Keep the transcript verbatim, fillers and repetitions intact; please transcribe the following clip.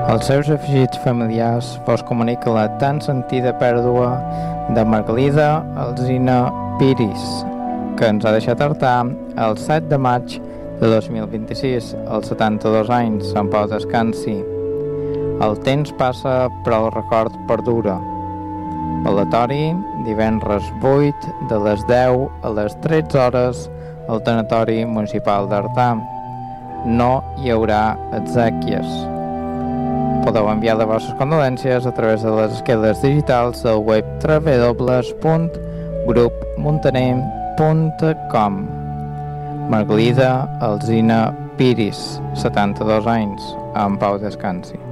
Als seus afegits familiars vos comunica la tan sentida pèrdua de Margalida Alsina Piris, que ens ha deixat artar el set de maig de dos mil vint-i-sis, als setanta-dos anys. En pau descansi. El temps passa, però el record perdura. Velatori, divendres vuit, de les deu a les tretze hores, al tanatori municipal d'Artà. No hi haurà exèquies. Podeu enviar les vostres condolències a través de les esqueles digitals del web w w w punt grup muntaner punt com. Margalida Alsina Piris, setanta-dos anys, en pau descansi.